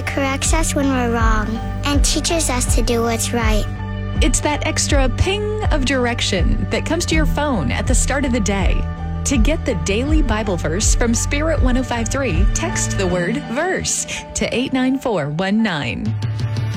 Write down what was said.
corrects us when we're wrong, and teaches us to do what's right. It's that extra ping of direction that comes to your phone at the start of the day. To get the daily Bible verse from Spirit 105.3, text the word VERSE to 89419.